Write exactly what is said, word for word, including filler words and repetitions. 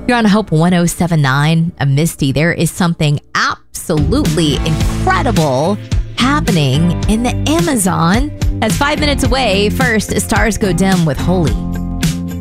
You're on Hope one oh seven point nine. I'm Misty. There is something absolutely incredible happening in the Amazon. That's five minutes away. First, Stars Go Dim with Holy.